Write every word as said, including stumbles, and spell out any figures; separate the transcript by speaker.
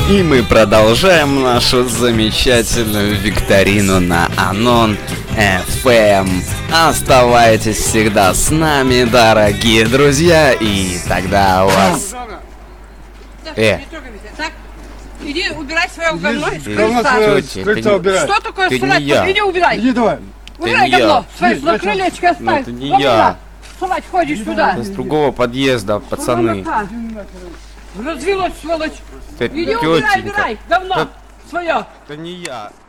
Speaker 1: И мы продолжаем нашу замечательную викторину на Анон эф эм. Оставайтесь всегда с нами, дорогие друзья, и тогда у вас... Э.
Speaker 2: Так, иди убирай свое говно.
Speaker 1: Что
Speaker 2: такое
Speaker 1: срать?
Speaker 2: Иди убирай.
Speaker 3: Иди давай.
Speaker 2: Убирай говно. Свои крылечки оставь.
Speaker 1: Это не я.
Speaker 2: Срать ходишь сюда.
Speaker 1: С другого подъезда, пацаны.
Speaker 2: Развелось, сволочь.
Speaker 1: Это
Speaker 2: Иди убирай,
Speaker 1: тетенька.
Speaker 2: убирай говно
Speaker 1: Да-
Speaker 2: свое.
Speaker 1: Это не я.